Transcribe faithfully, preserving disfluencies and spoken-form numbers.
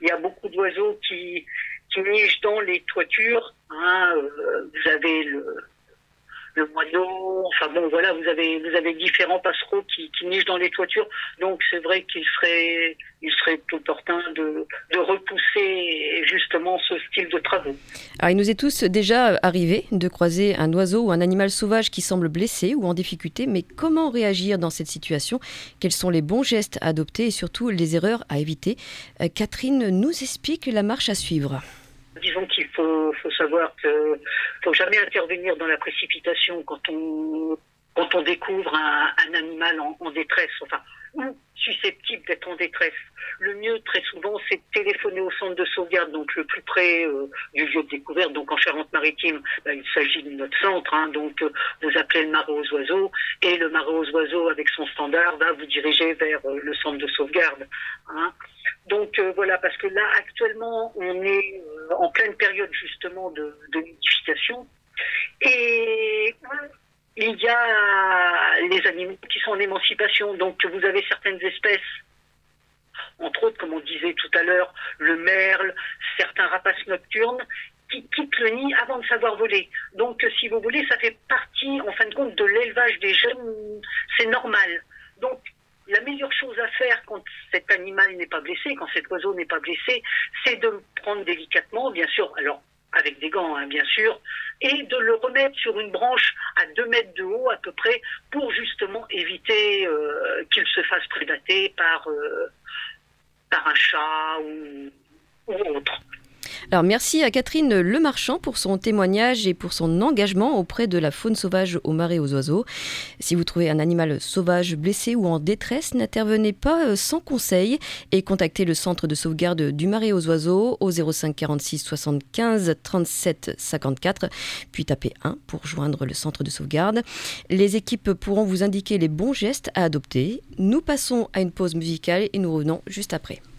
il y a beaucoup d'oiseaux qui, qui nichent dans les toitures. Hein, euh, vous avez le, le moineau, enfin bon voilà, vous avez vous avez différents passereaux qui, qui nichent dans les toitures. Donc c'est vrai qu'il serait il serait opportun de, de repousser justement ce style de travaux. Alors, il nous est tous déjà arrivé de croiser un oiseau ou un animal sauvage qui semble blessé ou en difficulté, mais comment réagir dans cette situation ? Quels sont les bons gestes à adopter et surtout les erreurs à éviter ? euh, Catherine nous explique la marche à suivre. Disons qu'il faut, faut savoir que faut jamais intervenir dans la précipitation quand on quand on découvre un, un animal en, en détresse, enfin ou susceptible d'être en détresse. Le mieux, très souvent, c'est de téléphoner au centre de sauvegarde, donc le plus près euh, du lieu de découverte. Donc en Charente-Maritime, ben, il s'agit de notre centre, hein, donc euh, vous appelez le marais aux oiseaux, et le marais aux oiseaux, avec son standard, va vous diriger vers euh, le centre de sauvegarde. Hein. Donc euh, voilà, parce que là, actuellement, on est euh, en pleine période justement de, de nidification, et il y a les animaux qui sont en émancipation. Donc vous avez certaines espèces, entre autres, comme on disait tout à l'heure, le merle, certains rapaces nocturnes, qui quittent le nid avant de savoir voler. Donc si vous voulez, ça fait partie, en fin de compte, de l'élevage des jeunes, c'est normal. Donc la meilleure chose à faire quand cet animal n'est pas blessé, quand cet oiseau n'est pas blessé, c'est de le prendre délicatement, bien sûr, alors avec des gants, hein, bien sûr, et de le remettre sur une branche à deux mètres de haut à peu près, pour justement éviter euh, qu'il se fasse prédater par, euh, par un chat ou, ou autre. Alors merci à Catherine Lemarchand pour son témoignage et pour son engagement auprès de la faune sauvage au marais aux oiseaux. Si vous trouvez un animal sauvage blessé ou en détresse, n'intervenez pas sans conseil et contactez le centre de sauvegarde du marais aux oiseaux au zéro cinq quarante-six soixante-quinze trente-sept cinquante-quatre, puis tapez un pour joindre le centre de sauvegarde. Les équipes pourront vous indiquer les bons gestes à adopter. Nous passons à une pause musicale et nous revenons juste après.